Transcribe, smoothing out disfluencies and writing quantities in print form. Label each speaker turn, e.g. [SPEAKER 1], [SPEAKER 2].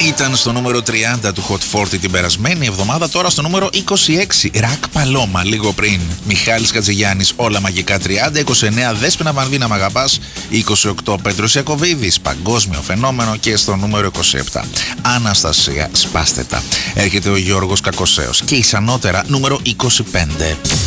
[SPEAKER 1] Ήταν στο νούμερο 30 του Hot 40 την περασμένη εβδομάδα, τώρα στο νούμερο 26. Ρακ Παλώμα λίγο πριν. Μιχάλης Χατζηγιάννης, Όλα μαγικά 30. 29 Δέσποινα Βανδίνα Μ' αγαπάς. 28 Πέτρος Ιακωβίδης, Παγκόσμιο φαινόμενο. Και στο νούμερο 27 Αναστασία, Σπάστε τα. Έρχεται ο Γιώργος Κακοσέος και εις ανώτερα νούμερο 25.